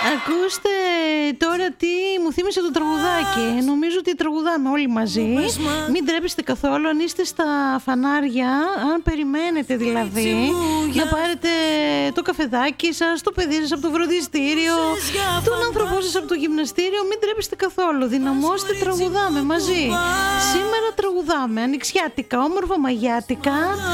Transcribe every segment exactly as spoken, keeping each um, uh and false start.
Ακούστε τώρα τι μου θύμισε το τραγουδάκι. Νομίζω ότι τραγουδάμε όλοι μαζί. Μην τρέπεστε καθόλου αν είστε στα φανάρια. Αν περιμένετε δηλαδή να πάρετε το καφεδάκι σας, το παιδί σας από το φροντιστήριο, τον άνθρωπό σας από το γυμναστήριο, μην τρέπεστε καθόλου. Δυναμώστε, τραγουδάμε μαζί. Σήμερα τραγουδάμε ανοιξιάτικα, όμορφα μαγιάτικα.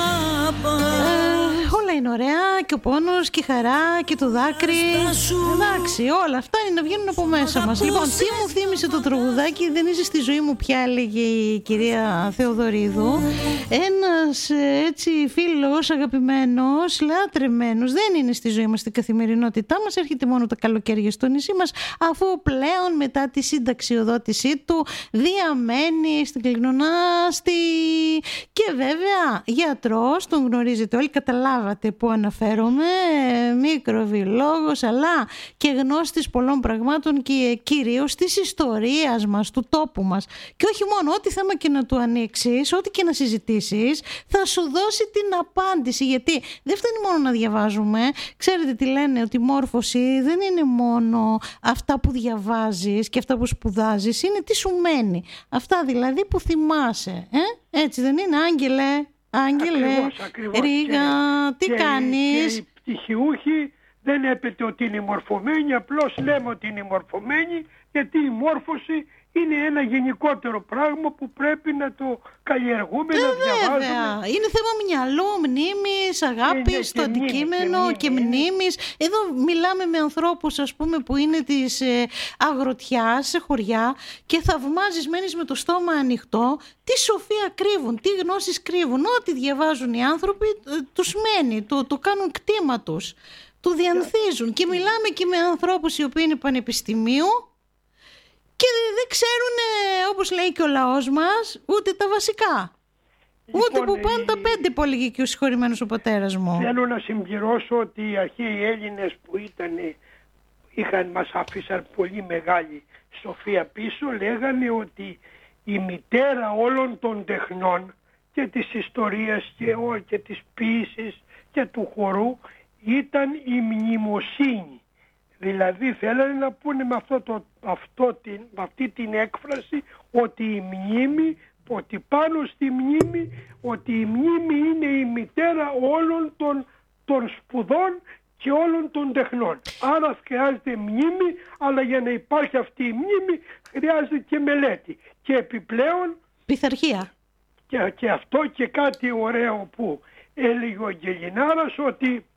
Ε, όλα είναι ωραία, και ο πόνος και η χαρά και το δάκρυ. Εντάξει, όλα αυτά είναι να βγαίνουν από μέσα μας. Λοιπόν, τι μου θύμισε το τραγουδάκι? Δεν είσαι στη ζωή μου πια, έλεγε η κυρία Θεοδωρίδου. Ένας έτσι φίλος, αγαπημένος, λατρεμένος, δεν είναι στη ζωή μας, στην καθημερινότητά μας. Έρχεται μόνο τα καλοκαίρια στο νησί μας, αφού πλέον μετά τη συνταξιοδότησή του διαμένει στην Κλεινονάστη. Και βέβαια γιατρός, τον γνωρίζετε όλοι, καταλάβατε που αναφέρομαι, μικροβιολόγος, αλλά και γνώστης πολλών πραγμάτων και κυρίως της ιστορίας μας, του τόπου μας. Και όχι μόνο, ό,τι θέμα και να του ανοίξεις, ό,τι και να συζητήσεις, θα σου δώσει την απάντηση. Γιατί δεν φτάνει μόνο να διαβάζουμε. Ξέρετε τι λένε, ότι η μόρφωση δεν είναι μόνο αυτά που διαβάζεις και αυτά που σπουδάζεις, είναι τι σου μένει. Αυτά δηλαδή που θυμάσαι. Ε? Έτσι δεν είναι, Άγγελε? Άγγελε, ακριβώς, ακριβώς. Ρίγα, και, τι και, κάνεις? Και οι πτυχιούχοι δεν έπεται ότι είναι μορφωμένοι, απλώς λέμε ότι είναι μορφωμένοι, γιατί η μόρφωση είναι ένα γενικότερο πράγμα που πρέπει να το καλλιεργούμε, ε, να διαβάζουμε. Βέβαια, είναι θέμα μυαλού, μνήμης, αγάπης στο αντικείμενο και, και μνήμης. Εδώ μιλάμε με ανθρώπους, ας πούμε, που είναι της ε, αγροτιάς, σε χωριά, και θαυμάζεις, μένεις με το στόμα ανοιχτό, τι σοφία κρύβουν, τι γνώσεις κρύβουν. Ό,τι διαβάζουν οι άνθρωποι ε, τους μένει, το, το κάνουν κτήμα τους, το διανθίζουν. Και μιλάμε και με ανθρώπους οι οποίοι είναι πανεπιστημίου και δεν ξέρουν, όπως λέει και ο λαός μας, ούτε τα βασικά. Λοιπόν, ούτε που πάνε η... τα πέντε, που έλεγε και ο συγχωρημένος ο πατέρας μου. Θέλω να συμπληρώσω ότι οι αρχαίοι Έλληνες που ήταν, είχαν, μας άφησαν πολύ μεγάλη σοφία πίσω, λέγανε ότι η μητέρα όλων των τεχνών και της ιστορίας και, και της ποίησης και του χορού ήταν η μνημοσύνη. Δηλαδή θέλανε να πούνε με, αυτό το, αυτό την, με αυτή την έκφραση ότι η μνήμη, ότι πάνω στη μνήμη, ότι η μνήμη είναι η μητέρα όλων των, των σπουδών και όλων των τεχνών. Άρα χρειάζεται μνήμη, αλλά για να υπάρχει αυτή η μνήμη χρειάζεται και μελέτη. Και επιπλέον πειθαρχία. Και, και αυτό και κάτι ωραίο που έλεγε ο Αγγελινάρας, ότι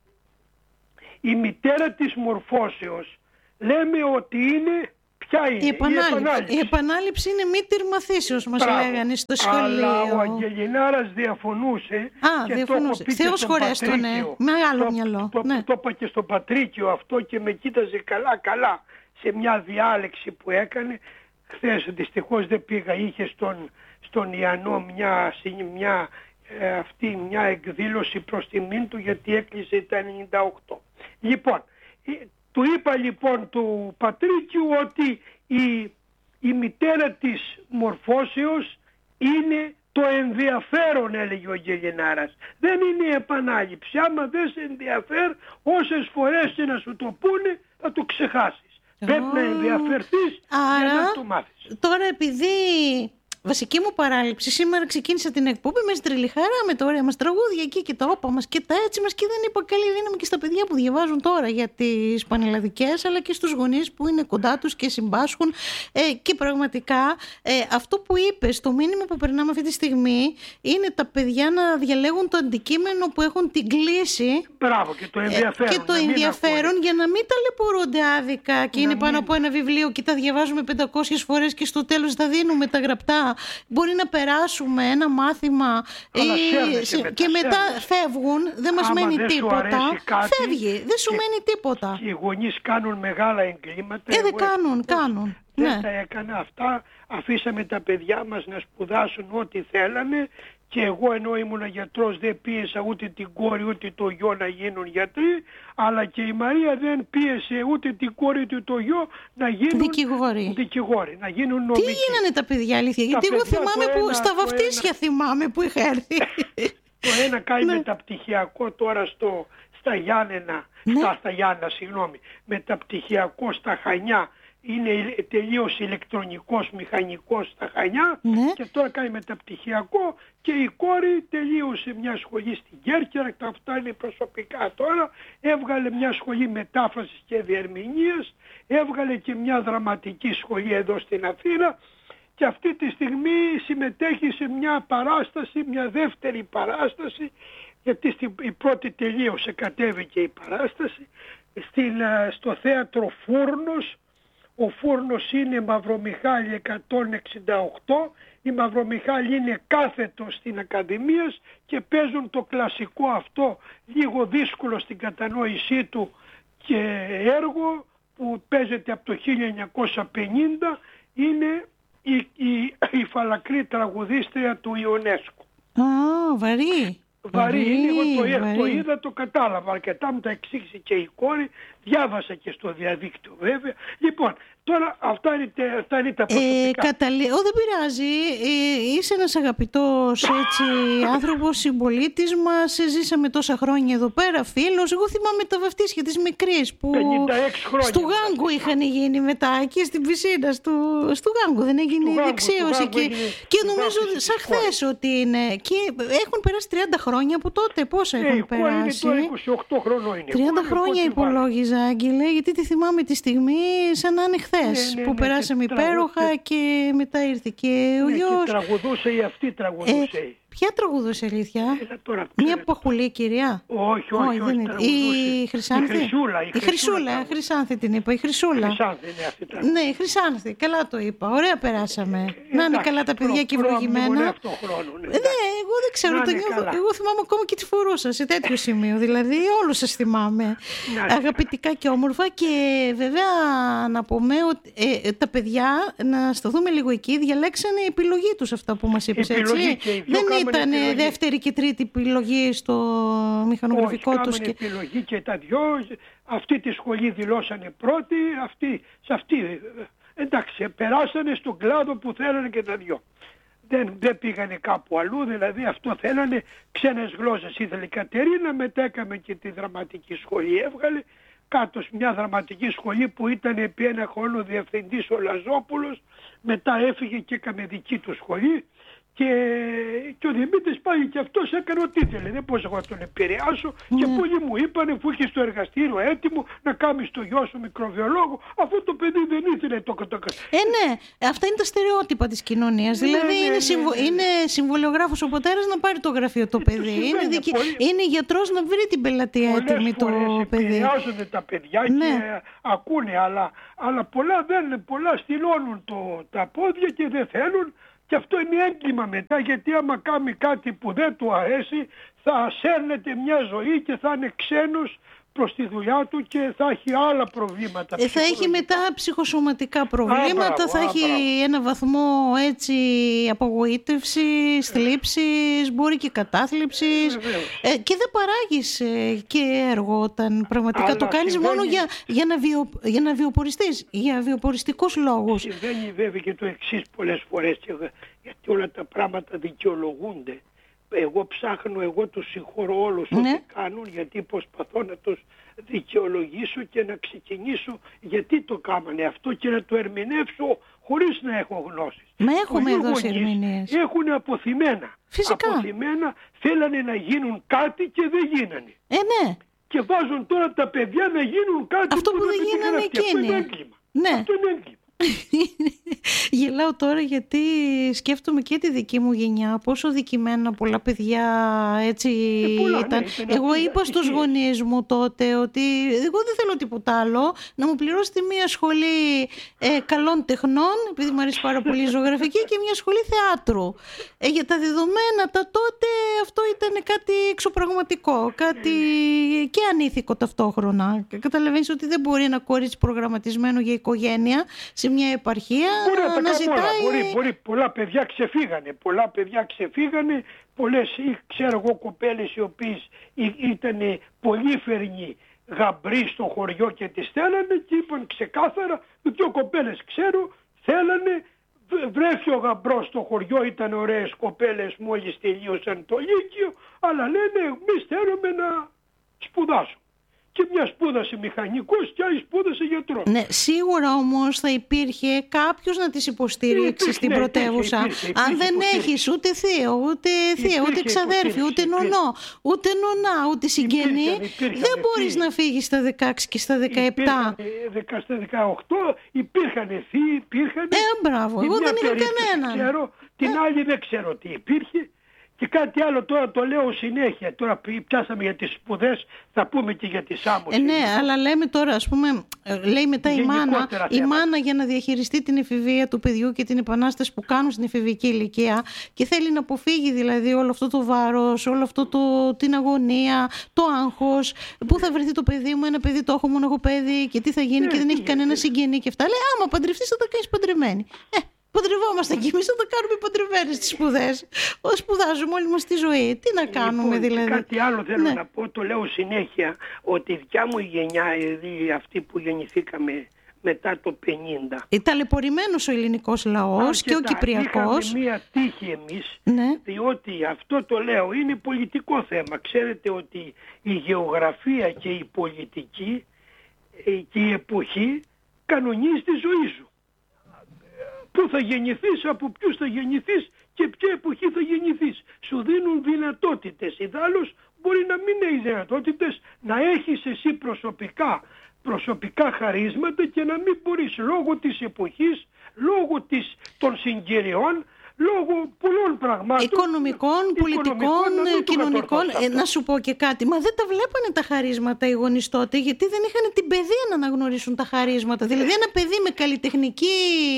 η μητέρα της μορφώσεως λέμε ότι είναι, ποια είναι? Η επανάληψη. Η επανάληψη, η επανάληψη είναι μήτηρ μαθήσεως, μας Μπράβο. λέγανε στο σχολείο. Αλλά ο Αγγελινάρας διαφωνούσε. Α, και διαφωνούσε. Θεός χωρέστο, ναι. Μεγάλο το, μυαλό. Το, ναι. το είπα και στο Πατρίκιο αυτό και με κοίταζε καλά καλά σε μια διάλεξη που έκανε. Χθες δυστυχώς δεν πήγα, είχε στον, στον Ιαννό μια, μια, ε, αυτή, μια εκδήλωση προς τιμήν του, γιατί έκλεισε τα ενενήντα οκτώ. Λοιπόν, του είπα λοιπόν του Πατρίκιου ότι η, η μητέρα της μορφώσεως είναι το ενδιαφέρον, έλεγε ο Γελινάρας. Δεν είναι η επανάληψη. Άμα δεν σε ενδιαφέρει, όσες φορές και να σου το πούνε, θα το ξεχάσεις. Oh. Πρέπει να ενδιαφερθείς. Άρα, για να το μάθεις. Τώρα επειδή... Βασική μου παράληψη, σήμερα ξεκίνησα την εκπομπή με στρελή χαρά, με τα ωραία μας τραγούδια εκεί και τα όπα μας και τα έτσι μας, και δεν είπα καλή δύναμη και στα παιδιά που διαβάζουν τώρα για τις πανελλαδικές, αλλά και στους γονείς που είναι κοντά τους και συμπάσχουν. Ε, και πραγματικά ε, αυτό που είπες, το μήνυμα που περνάμε αυτή τη στιγμή, είναι τα παιδιά να διαλέγουν το αντικείμενο που έχουν την κλίση. Μπράβο, και το ενδιαφέρον. Ε, και το ενδιαφέρον για να μην ταλαιπωρούνται άδικα και να είναι πάνω μην... από ένα βιβλίο και τα διαβάζουμε πεντακόσιες φορές και στο τέλος τα δίνουμε τα γραπτά. Μπορεί να περάσουμε ένα μάθημα ή... μετά, και μετά σέρνες. Φεύγουν, δεν μας Άμα μένει δεν τίποτα. Κάτι, φεύγει, δεν σου και, μένει τίποτα. Και οι γονείς κάνουν μεγάλα εγκλήματα. Ε, δεν κάνουν, κάνουν. Δεν ναι. τα έκανα αυτά. Αφήσαμε τα παιδιά μας να σπουδάσουν ό,τι θέλανε. Και εγώ, ενώ ήμουν γιατρός, δεν πίεσα ούτε την κόρη ούτε το γιο να γίνουν γιατροί, αλλά και η Μαρία δεν πίεσε ούτε την κόρη ούτε το γιο να γίνουν δικηγόροι. δικηγόροι να γίνουν νομικοί. Τι γίνανε τα παιδιά, αλήθεια? Τα Γιατί εγώ παιδιά, θυμάμαι που ένα, στα βαφτίσια ένα... θυμάμαι που είχα έρθει. Το ένα κάνει ναι. μεταπτυχιακό τώρα στο, στα Γιάννενα, Ναι. στα, στα Γιάννα, συγγνώμη, μεταπτυχιακό στα Χανιά, είναι τελείως ηλεκτρονικός μηχανικός στα Χανιά, Ναι. και τώρα κάνει μεταπτυχιακό, και η κόρη τελείωσε μια σχολή στην Κέρκυρα, τα αυτά είναι προσωπικά τώρα, έβγαλε μια σχολή μετάφρασης και διερμηνίας, έβγαλε και μια δραματική σχολή εδώ στην Αθήνα, και αυτή τη στιγμή συμμετέχει σε μια παράσταση, μια δεύτερη παράσταση, γιατί στην, η πρώτη τελείωσε, κατέβηκε η παράσταση, στην, στο θέατρο Φούρνος. Ο Φούρνος είναι Μαυρομιχάλη εκατόν εξήντα οκτώ, η Μαυρομιχάλη είναι κάθετο στην Ακαδημίας και παίζουν το κλασικό αυτό, λίγο δύσκολο στην κατανόησή του, και έργο που παίζεται από το χίλια εννιακόσια πενήντα, είναι η, η, η φαλακρή τραγουδίστρια του Ιονέσκου. Α, βαρύ. Βαρύ είναι, εγώ το, βαρύ. το είδα, το κατάλαβα αρκετά, μου τα εξήγησε και η κόρη, διάβασα και στο διαδίκτυο βέβαια. Λοιπόν, τώρα αυτά είναι, αυτά είναι τα προσωπικά. Ε, καταλή... Ω, δεν πειράζει, ε, είσαι ένας αγαπητός έτσι, άνθρωπος, συμπολίτης μας, ζήσαμε τόσα χρόνια εδώ πέρα, φίλος. Εγώ θυμάμαι τα βαφτίσια της μικρής που πενήντα έξι χρόνια στο Γάγκο είχαν γίνει μετά, εκεί στην πισίνα του στο Γάγκο, δεν έγινε η δεξίωση και, και νομίζω σαν χθες ότι είναι, και έχουν περάσει τριάντα χρόνια από τότε, πόσα ε, έχουν η περάσει. Είναι τώρα είκοσι οκτώ χρονών είναι. τριάντα χρόνια υπολόγιζα, Άγγελε, γιατί τη θυμάμαι τη στιγμή σαν να είναι χθες, ναι, ναι, που ναι, περάσαμε και υπέροχα τραγουδούσε. και μετά ήρθε και ο Ναι, γιος. και τραγουδούσε η αυτή, τραγουδούσε. Ε, ποια τραγουδούσε, αλήθεια? Έλα τώρα, Μια ξέρετε. παχουλή κυρία? Όχι, όχι, όχι, δεν είναι. τραγουδούσε. Η Χρυσάνθη. Η Χρυσούλα. Η Η Χρυσούλα, Χρυσάνθη την είπα, η Χρυσούλα. Χρυσάνθη, ναι, αυτή τραγουδούσε. Ναι, η Χρυσάνθη, καλά το είπα. Ωραία περάσαμε. Να είναι Εντάξει, καλά τα παιδιά προ- και ευλογημένα. προμνημονεύτο χρόνο, ναι, Ε, Ναι, εγώ δεν ξέρω, Να το είναι νιώθω. καλά. Εγώ θυμάμαι ακόμα και τη φορούσα σε τέτοιο σημείο. Δηλαδή, όλους σας θυμάμαι. Να είναι Αγαπητικά και όμορφα. Και βέβαια να πούμε ότι ε, τα παιδιά, να σταθούμε λίγο εκεί, διαλέξανε η επιλογή τους αυτά που μας είπες, Επιλογή έτσι. και οι δυο Δεν κάμανε ήταν επιλογή. δεύτερη και τρίτη επιλογή στο μηχανογραφικό Όχι, τους. κάμανε Και... επιλογή και τα δυο. Αυτή τη σχολή δηλώσανε πρώτη, αυτή, σε αυτή. Εντάξει, περάσανε στον κλάδο που θέλανε και τα δυο. Δεν, δεν πήγανε κάπου αλλού, δηλαδή αυτό θέλανε ξένες γλώσσες. Ήθελε η Κατερίνα, μετά έκαμε και τη δραματική σχολή, έβγαλε κάτω σε μια δραματική σχολή που ήταν επί ένα χρόνο διευθυντής ο Λαζόπουλος, μετά έφυγε και έκαμε δική του σχολή. Και, και ο Δημήτρης πάλι και αυτός έκανε ό,τι ήθελε. Δεν μπορούσα εγώ να τον επηρεάσω. Και πολλοί μου είπανε, που είχε στο εργαστήριο έτοιμο να κάνει το γιο σου μικροβιολόγο, αυτό το παιδί δεν ήθελε το κατακατά. Ε, ναι, αυτά είναι τα στερεότυπα της κοινωνίας. Ναι, Δηλαδή ναι, είναι, ναι, συμβο... ναι. είναι συμβολιογράφος ο πατέρας να πάρει το γραφείο το παιδί. συμβαίνει Είναι, δικη... πολύ. είναι γιατρός να βρει την πελατεία έτοιμη το παιδί. Επηρεάζονται τα παιδιά Ναι. και ακούνε, αλλά, αλλά πολλά, δεν, πολλά στυλώνουν το, τα πόδια και δεν θέλουν. Και αυτό είναι έγκλημα μετά, γιατί άμα κάνει κάτι που δεν του αρέσει θα σέρνεται μια ζωή και θα είναι ξένος προς τη δουλειά του και θα έχει άλλα προβλήματα. Ε, θα έχει μετά ψυχοσωματικά προβλήματα, Α, μπράβο, θα α, έχει μπράβο. ένα βαθμό έτσι απογοήτευσης, θλίψης, μπορεί και κατάθλιψης. Ε, βεβαίως. Ε, και δεν παράγεις ε, και έργο όταν πραγματικά Αλλά το κάνεις συμβαίνει- μόνο για, για, να βιο, για να βιοποριστείς, για βιοποριστικούς λόγους. Συμβαίνει βέβαια και το εξής πολλές φορές, και- γιατί όλα τα πράγματα δικαιολογούνται. Εγώ ψάχνω, εγώ τους συγχωρώ όλους Ναι. ό,τι κάνουν, γιατί προσπαθώ να τους δικαιολογήσω και να ξεκινήσω γιατί το κάμανε αυτό και να το ερμηνεύσω χωρίς να έχω γνώσεις. Μα έχουμε Πολλοί δώσει γονείς ερμηνείες. Έχουν αποθυμένα. Φυσικά. Αποθυμένα, θέλανε να γίνουν κάτι και δεν γίνανε. Ε, ναι. Και βάζουν τώρα τα παιδιά να γίνουν κάτι Αυτό που δεν δεν πετύχαν γίνανε αυτοί. Αυτό είναι εκείνοι. έγκλημα. Ναι. Αυτό είναι έγκλημα. Γελάω τώρα γιατί σκέφτομαι και τη δική μου γενιά, πόσο δικημένα πολλά παιδιά έτσι Ε, πολλά, ναι, ήταν. ήταν Εγώ αυτή η είπα στους ατυχία. γονείς μου τότε ότι εγώ δεν θέλω τίποτα άλλο, να μου πληρώσετε μια σχολή ε, καλών τεχνών, επειδή μου αρέσει πάρα πολύ η ζωγραφική, και μια σχολή θεάτρου. Ε, για τα δεδομένα τα τότε αυτό ήταν κάτι εξωπραγματικό, κάτι και ανήθικο ταυτόχρονα. Καταλαβαίνεις ότι δεν μπορεί ένα κορίτσι προγραμματισμένο για οικογένεια σε μια επαρχία Μπορεί να τα να κάνουν όλα. ζητάει... Μπορεί, μπορεί, πολλά παιδιά ξεφύγανε. Πολλά παιδιά ξεφύγανε. Πολλές, ή ξέρω εγώ, κοπέλες οι οποίες ήταν πολύφερνοι γαμπροί στο χωριό και τις θέλανε και είπαν ξεκάθαρα, δύο κοπέλες ξέρω, θέλανε, βρε- βρέθηκε ο γαμπρός στο χωριό, ήταν ωραίες κοπέλες μόλις τελείωσαν το λύκειο, αλλά λένε εμείς θέλουμε να, σπουδάσουν. Και μια σπούδασε μηχανικός και άλλη σπούδασε γιατρός. Ναι, σίγουρα όμως θα υπήρχε κάποιος να τις υποστηρίξει στην ναι, πρωτεύουσα. Υπήρχε, υπήρχε, Αν δεν έχεις ούτε θείο, ούτε θεία, ούτε ξαδέρφη, ούτε νονό, ούτε νονά, ούτε συγγενή, υπήρχε, υπήρχε, δεν μπορείς να φύγεις στα δεκαέξι και στα δεκαεπτά. Υπήρχε, στα δεκαοκτώ υπήρχαν θείοι, υπήρχαν. Ε, μπράβο, εγώ δεν είχα κανέναν. Ξέρω, την ε. άλλη δεν ξέρω τι υπήρχε. Και κάτι άλλο τώρα το λέω συνέχεια. Τώρα πιάσαμε για τις σπουδές, θα πούμε και για τις άμμος. Ε, ναι, αλλά λέμε τώρα, ας πούμε, λέει μετά η μάνα, η μάνα για να διαχειριστεί την εφηβεία του παιδιού και την επανάσταση που κάνουν στην εφηβική ηλικία και θέλει να αποφύγει δηλαδή όλο αυτό το βάρος, όλο αυτό το, την αγωνία, το άγχος, πού θα βρεθεί το παιδί μου, ένα παιδί το έχω μόνο εγώ παιδί και τι θα γίνει ναι, και δεν έχει κανένα συγγενή και αυτά. Λέει, άμα παντρευτείς θα τα κάνεις παντρεμένη. Ε, Παντρευόμαστε και εμείς, θα τα κάνουμε παντρευμένες τις σπουδές. Σπουδάζουμε όλη μας τη ζωή. Τι να κάνουμε λοιπόν, δηλαδή. Κάτι άλλο θέλω ναι. να πω, το λέω συνέχεια, ότι η δικιά μου γενιά, δηλαδή αυτή που γεννηθήκαμε μετά το πενήντα. Ταλαιπωρημένος ο ελληνικός λαός και ο κυπριακός. Είχαμε μία τύχη εμείς, ναι. διότι αυτό το λέω είναι πολιτικό θέμα. Ξέρετε ότι η γεωγραφία και η πολιτική και η εποχή κανονίζει τη ζωή σου. Πού θα γεννηθείς, από ποιους θα γεννηθείς και ποια εποχή θα γεννηθείς. Σου δίνουν δυνατότητες. Ιδάλλως μπορεί να μην έχεις δυνατότητες, να έχεις εσύ προσωπικά, προσωπικά χαρίσματα και να μην μπορείς λόγω της εποχής, λόγω της, των συγκυριών, λόγω πολλών πραγμάτων. Οικονομικών, πολιτικών, να κοινωνικών. Ε, να σου πω και κάτι. Μα δεν τα βλέπανε τα χαρίσματα οι γονείς τότε, γιατί δεν είχαν την παιδεία να αναγνωρίσουν τα χαρίσματα. Δηλαδή, ένα παιδί με καλλιτεχνική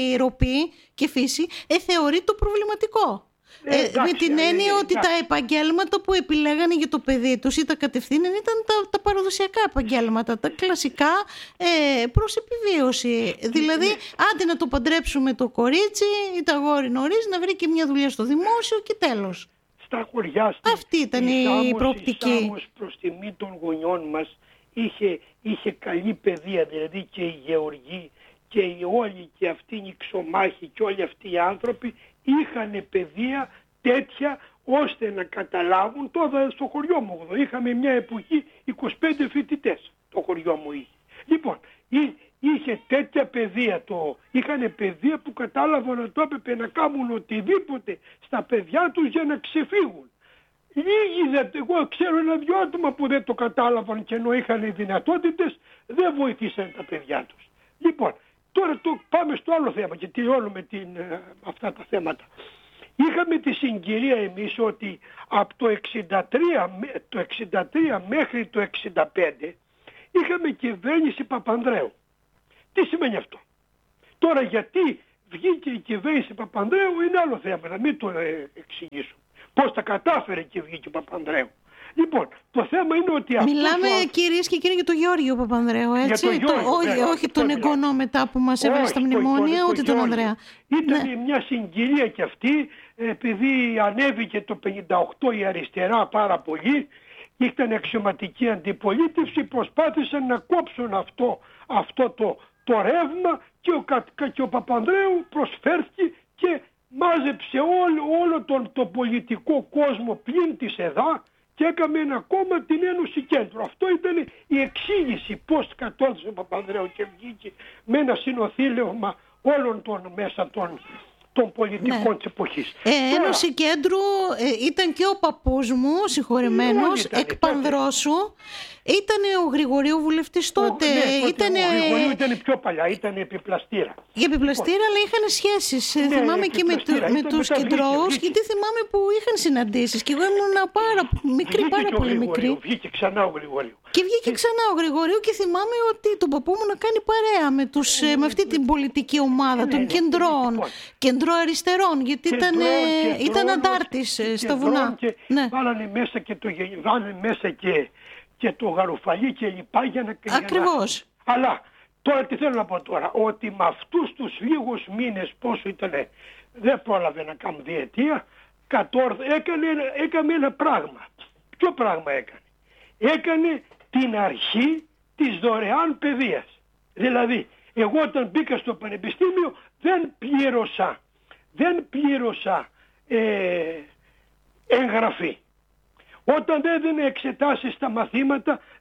ροπή και φύση ε, θεωρεί το προβληματικό. Ε, ε, εντάξει, με την έννοια ότι εντάξει. τα επαγγέλματα που επιλέγανε για το παιδί τους ή τα κατευθύναν ήταν τα, τα παραδοσιακά επαγγέλματα, τα κλασικά ε, προς επιβίωση. Δηλαδή, άντε να το παντρέψουμε το κορίτσι ή το αγόρι νωρίς, να βρει και μια δουλειά στο δημόσιο και τέλος. Στα χωριά στη, αυτή ήταν η, η προοπτική. Η Σάμος προς τιμή των γονιών μας είχε, είχε καλή παιδεία, δηλαδή και οι γεωργοί και οι όλοι και αυτοί οι ξωμάχοι και όλοι αυτοί οι άνθρωποι είχαν παιδεία τέτοια ώστε να καταλάβουν. Τώρα στο χωριό μου είχαμε μια εποχή είκοσι πέντε φοιτητές, το χωριό μου είχε. Λοιπόν, είχε τέτοια παιδεία, το, είχαν παιδεία που κατάλαβαν ότι το έπρεπε να κάνουν οτιδήποτε στα παιδιά τους για να ξεφύγουν. Λίγοι δεν, εγώ ξέρω ένα-δυο άτομα που δεν το κατάλαβαν και ενώ είχαν δυνατότητες δεν βοηθήσαν τα παιδιά τους. Λοιπόν, τώρα το πάμε στο άλλο θέμα και τελειώνουμε την, αυτά τα θέματα. Είχαμε τη συγκυρία εμείς ότι από το εξήντα τρία, το εξήντα τρία μέχρι το εξήντα πέντε είχαμε κυβέρνηση Παπανδρέου. Τι σημαίνει αυτό? Τώρα γιατί βγήκε η κυβέρνηση Παπανδρέου είναι άλλο θέμα, να μην το εξηγήσω. Πώς τα κατάφερε και βγήκε ο Παπανδρέου. Λοιπόν, το θέμα είναι ότι... Μιλάμε ο... κυρίες και κύριοι για τον Γιώργιο Παπανδρέου, έτσι. Για τον Γιώργιο, το, όχι βέβαια, όχι τον εγγονό μετά που μας έβαλε στα μνημόνια, ούτε τον Ανδρέα. Ήταν ναι. μια συγκυρία κι αυτή, επειδή ανέβηκε το πενήντα οκτώ η αριστερά πάρα πολύ, ήταν αξιωματική αντιπολίτευση, προσπάθησαν να κόψουν αυτό, αυτό το, το ρεύμα και ο, και ο Παπανδρέου προσφέρθηκε και μάζεψε όλο, όλο τον το πολιτικό κόσμο πλην της ΕΔΑ και έκαμε ένα κόμμα, την Ένωση Κέντρο. Αυτό ήταν η εξήγηση πώς κατόρθωσε ο Παπανδρέου και βγήκε με ένα συνοθήλευμα όλων των μέσα των, των πολιτικών ναι. της εποχής. Ε, Τώρα, Ένωση Κέντρου ε, ήταν και ο παππούς μου, συγχωρεμένος, εκ Πανδρόσου. Ήταν ο Γρηγορίου βουλευτής τότε. Ο, ναι, ήτανε... Ο Γρηγορίου ήταν πιο παλιά, ήταν επιπλαστήρα. Για επιπλαστήρα, λοιπόν. Αλλά είχαν σχέσεις. Ναι, θυμάμαι και με, το, με τους κεντρώους, γιατί θυμάμαι που είχαν συναντήσεις. Και εγώ ήμουν πάρα μικρή, βγήκε πάρα πολύ μικρή. Βγήκε ξανά ο Γρηγορίου. Και βγήκε ξανά ο Γρηγορίου και θυμάμαι ότι τον παππού μου να κάνει παρέα με, τους, ναι, με αυτή την πολιτική ομάδα ναι, των ναι, κεντρών, ναι, κεντρό αριστερών, γιατί κεντρό, ήταν, κεντρό, ήταν αντάρτης στα βουνά. Και ναι. Βάλανε μέσα και το, βάλανε μέσα και και το Γαρουφαλί και λοιπά για να... Ακριβώς. Να... Αλλά τώρα τι θέλω να πω τώρα, ότι με αυτούς τους λίγους μήνες πόσο ήτανε, δεν πρόλαβε να κάνω διετία, κατόρθω, έκανε, έκανε ένα πράγμα. Ποιο πράγμα έκανε? Έκανε την αρχή της δωρεάν παιδείας. Δηλαδή, εγώ όταν μπήκα στο πανεπιστήμιο δεν πλήρωσα, δεν πλήρωσα ε, εγγραφή. Όταν έδινε εξετάσεις στα μαθήματα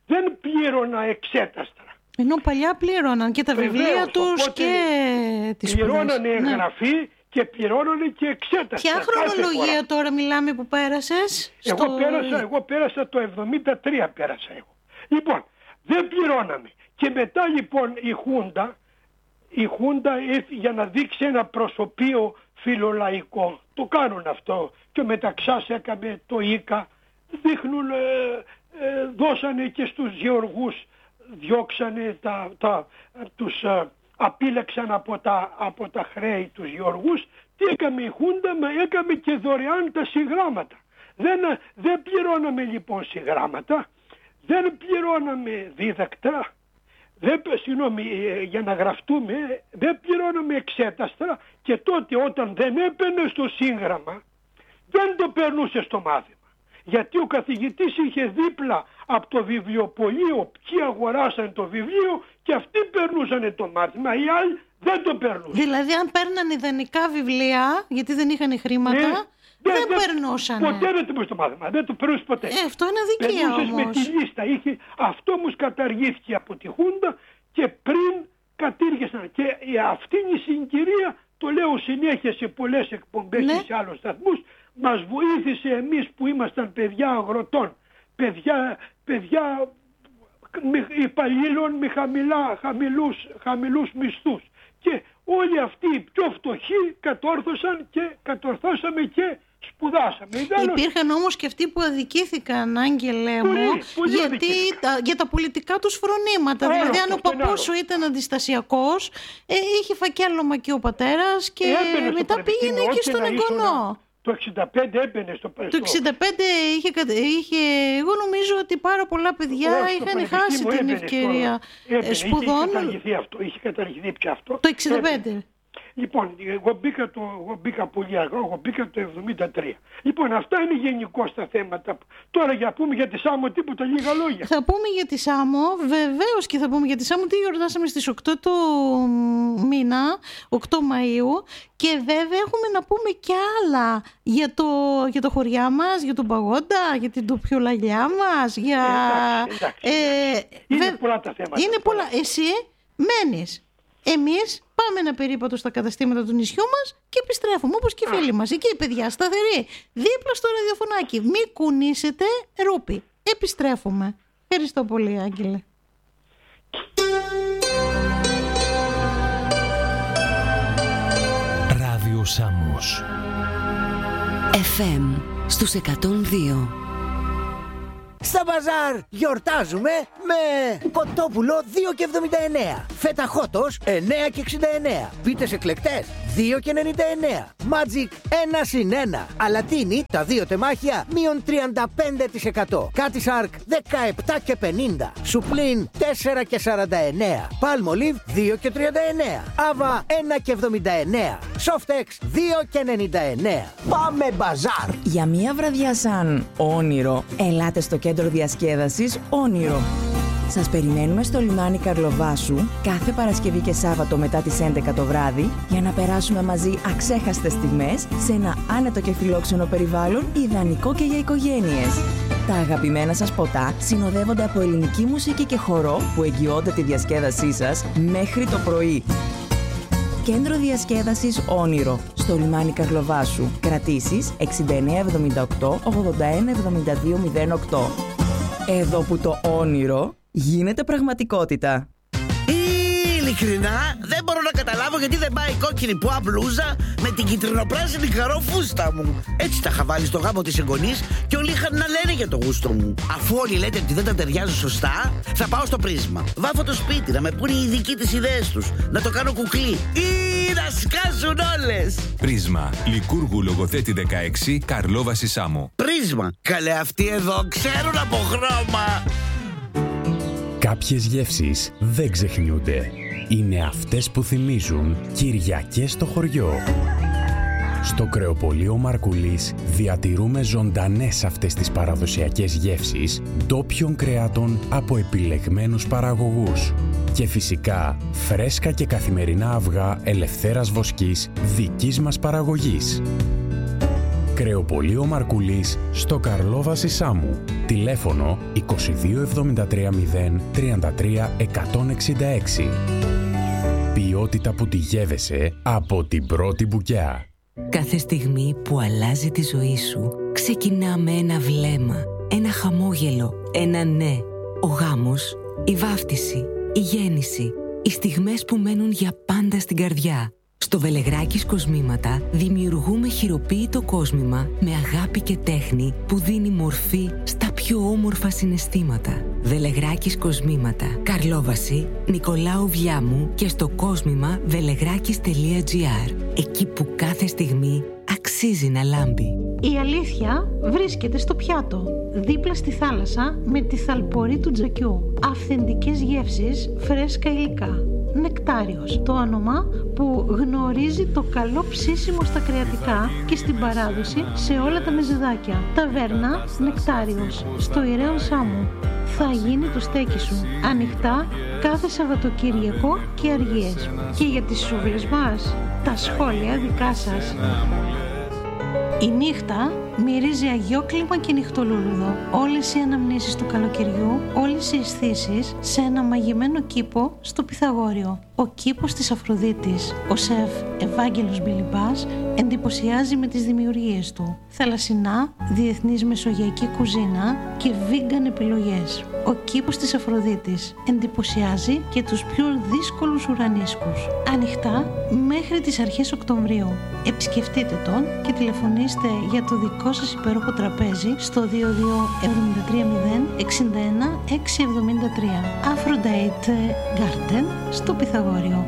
δεν πλήρωνα εξέταστρα. Ενώ παλιά πλήρωναν και τα Βεβαίως, βιβλία τους και τις σπουδές. Πληρώνανε εγγραφή, ναι, και πληρώνανε και εξέταστρα. Ποια χρονολογία τώρα μιλάμε που πέρασες? Εγώ, στο... πέρασα, εγώ πέρασα το εβδομήντα τρία πέρασα εγώ. Λοιπόν, δεν πληρώναμε. Και μετά λοιπόν η Χούντα, η Χούντα για να δείξει ένα προσωπείο φιλολαϊκό, το κάνουν αυτό, και μεταξάς έκαμε το ΙΚΑ, δείχνουν, ε, ε, δώσανε και στους γεωργούς, διώξανε τα, τα, τους ε, απείλεξαν από τα, από τα χρέη τους γεωργούς. Τι έκαμε η Χούντα? Μα έκαμε και δωρεάν τα συγγράμματα. Δεν, δεν πληρώναμε λοιπόν συγγράμματα, δεν πληρώναμε δίδακτρα, δεν, συγγνώμη, για να γραφτούμε, δεν πληρώναμε εξέταστρα, και τότε όταν δεν έπαιρνε στο σύγγραμμα δεν το περνούσε στο μάθημα. Γιατί ο καθηγητής είχε δίπλα από το βιβλιοπωλείο ποιοι αγοράσαν το βιβλίο και αυτοί περνούσαν το μάθημα, οι άλλοι δεν το περνούσαν. Δηλαδή αν παίρναν ιδανικά βιβλία, γιατί δεν είχαν χρήματα, ναι, δεν, δεν περνούσαν. Ποτέ δεν το περνούσε το μάθημα, δεν το περνούσε ποτέ. Ε, αυτό είναι αδικία όμως. Περνούσες με τη λίστα. Είχε, αυτό όμως καταργήθηκε από τη Χούντα και πριν κατήργησαν. Και αυτή η συγκυρία, το λέω συνέχεια σε πολλές εκπομπές, ναι, σε άλλους σταθμούς, μας βοήθησε εμείς που ήμασταν παιδιά αγροτών, παιδιά, παιδιά υπαλλήλων με χαμηλά, χαμηλούς, χαμηλούς μισθούς. Και όλοι αυτοί οι πιο φτωχοί κατόρθωσαν και κατορθώσαμε και σπουδάσαμε. Υπήρχαν όμως και αυτοί που αδικήθηκαν, Άγγελε μου, πολύ, πολύ γιατί τα, για τα πολιτικά τους φρονήματα. Άρα, δηλαδή αν ο παππούς σου ήταν αντιστασιακός, ε, είχε φακέλωμα και ο πατέρας και ε, μετά πήγαινε εκεί στον εγγονό. Το εξήντα πέντε έμπαινε στο Το εξήντα πέντε είχε, είχε, εγώ νομίζω ότι πάρα πολλά παιδιά Ώς, είχαν χάσει την ευκαιρία στο, σπουδών. Είχε καταργηθεί αυτό, είχε καταργηθεί πια αυτό. Το εξήντα πέντε. Έπαινε. Λοιπόν, εγώ μπήκα, το, εγώ μπήκα πολύ αργά, εγώ μπήκα το εβδομήντα τρία. Λοιπόν, αυτά είναι γενικώς τα θέματα. Τώρα για πούμε για τη Σάμο τίποτα, λίγα λόγια. Θα πούμε για τη Σάμο, βεβαίως, και θα πούμε για τη Σάμο, τι γιορτάσαμε στις οκτώ του μήνα, οκτώ Μαΐου, και βέβαια έχουμε να πούμε και άλλα για το, για το χωριά μας, για τον Παγόντα, για την τοπιολαγιά μας, για... Ε, εντάξει, εντάξει. Ε, είναι βε... πολλά τα θέματα. Είναι πολλά. Εσύ μένεις. Εμείς πάμε ένα περίπατο στα καταστήματα του νησιού μας και επιστρέφουμε, όπως και οι φίλοι μας. Εκεί, παιδιά, σταθεροί, δίπλα στο ραδιοφωνάκι. Μη κουνήσετε, ρούπι. Επιστρέφουμε. Ευχαριστώ πολύ, Άγγελε. Ράδιο Σάμος εφ εμ στους εκατόν δύο. Στα μπαζάρ γιορτάζουμε με κοτόπουλο δύο και εβδομήντα εννέα, φέτα χότος εννέα και εξήντα εννέα, πίτες εκλεκτές δύο και ενενήντα εννέα, Magic ένα συν ένα, αλατίνι τα δύο τεμάχια μείον τριάντα πέντε τοις εκατό, Κάτι Σάρκ δεκαεπτά και πενήντα, Σουπλίν τέσσερα και σαράντα εννέα, Palmolive δύο και τριάντα εννέα, Άβα ένα και εβδομήντα εννέα, Softex δύο και ενενήντα εννέα. Πάμε μπαζάρ! Για μία βραδιά σαν όνειρο, ελάτε στο κέντρο διασκέδασης Όνειρο. Σας περιμένουμε στο λιμάνι Καρλοβάσου κάθε Παρασκευή και Σάββατο μετά τις έντεκα το βράδυ για να περάσουμε μαζί αξέχαστες στιγμές σε ένα άνετο και φιλόξενο περιβάλλον ιδανικό και για οικογένειες. Τα αγαπημένα σας ποτά συνοδεύονται από ελληνική μουσική και χορό που εγγυώνται τη διασκέδασή σας μέχρι το πρωί. Κέντρο διασκέδασης Όνειρο στο λιμάνι Καρλοβάσου. Κρατήσεις εξήντα εννέα εβδομήντα οκτώ ογδόντα ένα εβδομήντα δύο μηδέν οκτώ. Εδώ που το όνειρο γίνεται πραγματικότητα. Ειλικρινά δεν μπορώ να καταλάβω γιατί δεν πάει η κόκκινη πουά μπλούζα με την κυτρινοπράσινη καρό φούστα μου. Έτσι τα είχα βάλει στο γάμο της εγγονής και όλοι είχαν να λένε για το γούστο μου. Αφού όλοι λέτε ότι δεν τα ταιριάζουν σωστά, θα πάω στο Πρίσμα. Βάφω το σπίτι να με πούνε οι ειδικοί τις ιδέες τους, να το κάνω κουκλί ή να σκάσουν όλες. Πρίσμα, Λικούργου Λογοθέτη δεκαέξι, Καρλόβαση Σάμο. Πρίσμα, καλέ αυτοί εδώ ξέρουν από χρώμα. Κάποιες γεύσεις δεν ξεχνιούνται. Είναι αυτές που θυμίζουν Κυριακές στο χωριό. Στο κρεοπωλείο Μαρκουλής διατηρούμε ζωντανές αυτές τις παραδοσιακές γεύσεις ντόπιων κρεάτων από επιλεγμένους παραγωγούς. Και φυσικά φρέσκα και καθημερινά αυγά ελευθέρας βοσκής δικής μας παραγωγής. Κρεοπωλείο Μαρκουλής στο Καρλόβαση Σάμου. Τηλέφωνο είκοσι δύο εβδομήντα τρία μηδέν τριάντα τρία εκατόν εξήντα έξι. Ποιότητα που τη γεύεσαι από την πρώτη μπουκιά. Κάθε στιγμή που αλλάζει τη ζωή σου ξεκινά με ένα βλέμμα, ένα χαμόγελο, ένα ναι. Ο γάμος, η βάφτιση, η γέννηση, οι στιγμές που μένουν για πάντα στην καρδιά. Στο Βελεγράκης Κοσμήματα δημιουργούμε χειροποίητο κόσμημα με αγάπη και τέχνη που δίνει μορφή στα πιο όμορφα συναισθήματα. Βελεγράκης Κοσμήματα, Καρλόβαση, Νικολάου Βιάμου και στο κόσμημα βελεγράκης τελεία τζι άρ. Εκεί που κάθε στιγμή αξίζει να λάμπει. Η αλήθεια βρίσκεται στο πιάτο, δίπλα στη θάλασσα με τη θαλπορή του Τζακιού. Αυθεντικές γεύσεις, φρέσκα υλικά. Νεκτάριος, το όνομα που γνωρίζει το καλό ψήσιμο στα κρεατικά και στην παράδοση σε όλα τα μεζεδάκια. Ταβέρνα Νεκτάριος, στο Ηραίον Σάμου. Θα γίνει το στέκι σου. Ανοιχτά κάθε Σαββατοκύριακο και αργίες. Και για τις σούβλες μας, τα σχόλια δικά σας. Η νύχτα μυρίζει αγιόκλιμα και νυχτολούλουδο. Όλες οι αναμνήσεις του καλοκαιριού, όλες οι αισθήσεις σε ένα μαγεμένο κήπο στο Πυθαγόριο. Ο κήπος της Αφροδίτης. Ο σεφ Ευάγγελος Μπιλιμπάς εντυπωσιάζει με τις δημιουργίες του. Θαλασσινά, διεθνής μεσογειακή κουζίνα και vegan επιλογές. Ο κήπος της Αφροδίτης εντυπωσιάζει και τους πιο δύσκολους ουρανίσκους. Ανοιχτά μέχρι τις αρχές Οκτωβρίου. Επισκεφτείτε τον και τηλεφωνήστε για το δικό σας υπέροχο τραπέζι στο δύο δύο εβδομήντα τρία μηδέν εξήντα ένα εξακόσια εβδομήντα τρία. Aphrodite Garden στο Πυθαγόριο.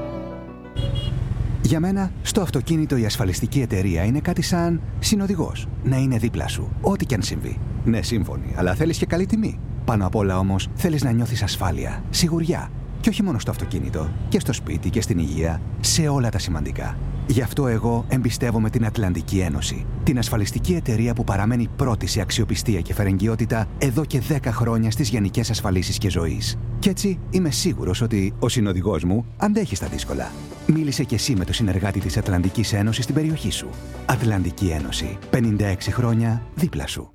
Για μένα, στο αυτοκίνητο η ασφαλιστική εταιρεία είναι κάτι σαν συνοδηγός. Να είναι δίπλα σου, ό,τι κι αν συμβεί. Ναι, σύμφωνοι, αλλά θέλεις και καλή τιμή. Πάνω απ' όλα όμως, θέλεις να νιώθεις ασφάλεια, σιγουριά. Και όχι μόνο στο αυτοκίνητο, και στο σπίτι και στην υγεία, σε όλα τα σημαντικά. Γι' αυτό εγώ εμπιστεύομαι την Ατλαντική Ένωση. Την ασφαλιστική εταιρεία που παραμένει πρώτη σε αξιοπιστία και φερεγγιότητα εδώ και δέκα χρόνια στις γενικές ασφαλίσεις και ζωής. Κι έτσι είμαι σίγουρος ότι ο συνοδηγός μου αντέχει στα δύσκολα. Μίλησε κι εσύ με το συνεργάτη της Ατλαντικής Ένωσης στην περιοχή σου. Ατλαντική Ένωση. πενήντα έξι χρόνια δίπλα σου.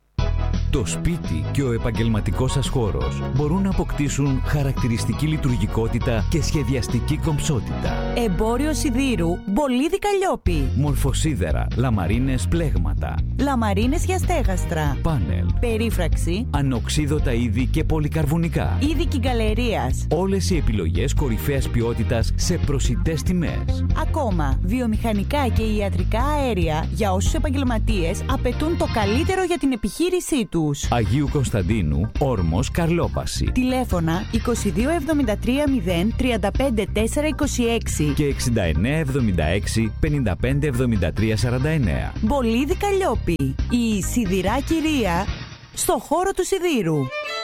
Το σπίτι και ο επαγγελματικός σας χώρος μπορούν να αποκτήσουν χαρακτηριστική λειτουργικότητα και σχεδιαστική κομψότητα. Εμπόριο σιδήρου Μπολίδι Καλλιόπη. Μορφοσίδερα, λαμαρίνες πλέγματα. Λαμαρίνες για στέγαστρα. Πάνελ. Περίφραξη. Ανοξίδωτα είδη και πολυκαρβουνικά. Είδη κυγκαλερίας. Όλες οι επιλογές κορυφαίας ποιότητας σε προσιτές τιμές. Ακόμα, βιομηχανικά και ιατρικά αέρια για όσους επαγγελματίες απαιτούν το καλύτερο για την επιχείρησή τους. Αγίου Κωνσταντίνου, Όρμος, Καρλόπαση. Τηλέφωνα είκοσι δύο εβδομήντα τρία μηδέν τριάντα πέντε τέσσερα είκοσι έξι και εξήντα εννέα εβδομήντα έξι πενήντα πέντε εβδομήντα τρία σαράντα εννέα. Μπολίδι Καλλιόπη. Η σιδηρά κυρία στο χώρο του σιδήρου.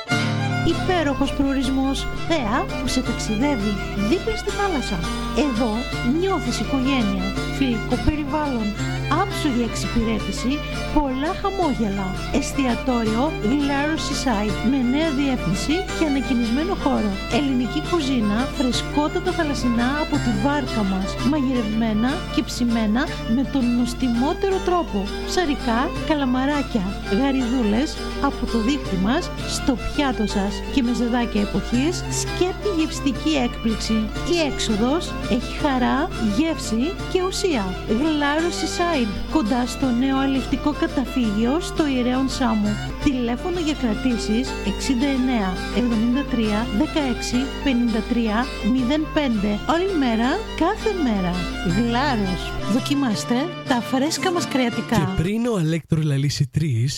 Υπέροχος προορισμός, θέα που σε ταξιδεύει δίπλα στη θάλασσα. Εδώ νιώθεις οικογένεια, φιλικό περιβάλλον, άψογη εξυπηρέτηση, πολλά χαμόγελα. Εστιατόριο Glaro Seaside με νέα διεύθυνση και ανακοινισμένο χώρο. Ελληνική κουζίνα, φρεσκότατα θαλασσινά από τη βάρκα μας, μαγειρευμένα και ψημένα με τον νοστιμότερο τρόπο. Ψαρικά, καλαμαράκια, γαριδούλες από το δίχτυ μας στο πιάτο σας και μεζεδάκια εποχής, σκέπτη γευστική έκπληξη. Η έξοδος έχει χαρά, γεύση και ουσία. Glaro Seaside, κοντά στο νέο αλευτικό καταφύγιο στο Ηραίον Σάμου. Τηλέφωνο για κρατήσεις εξήντα εννέα εβδομήντα τρία δεκαέξι πενήντα τρία μηδέν πέντε. Όλη μέρα, κάθε μέρα. Γλάρος. Δοκιμάστε τα φρέσκα μας κρεατικά. Και πριν ο Αλέκτρο λαλήσει τρεις,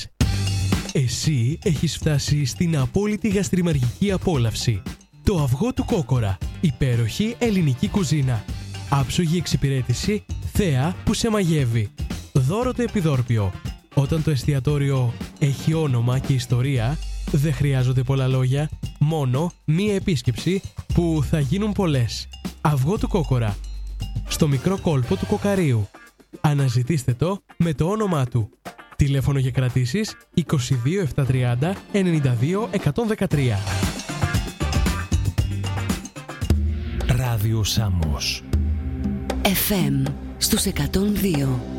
εσύ έχεις φτάσει στην απόλυτη γαστριμαργική απόλαυση. Το αυγό του Κόκορα. Υπέροχη ελληνική κουζίνα. Άψογη εξυπηρέτηση, θέα που σε μαγεύει. Δώρο το επιδόρπιο. Όταν το εστιατόριο έχει όνομα και ιστορία, δεν χρειάζονται πολλά λόγια, μόνο μία επίσκεψη που θα γίνουν πολλές. Αυγό του Κόκορα. Στο μικρό κόλπο του Κοκαρίου. Αναζητήστε το με το όνομά του. Τηλέφωνο για κρατήσεις είκοσι δύο επτακόσια τριάντα ενενήντα δύο εκατόν δεκατρία. Ράδιο Σάμος εφ εμ στους εκατόν δύο.